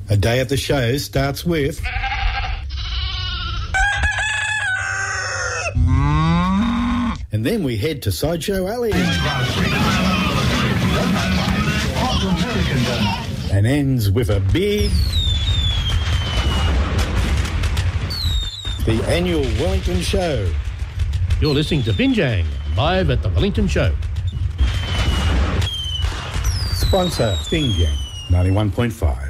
A day at the show starts with... And then we head to Sideshow Alley. And ends with a big... The annual Wellington Show. You're listening to Binjang, live at the Wellington Show. Sponsor, Binjang, 91.5.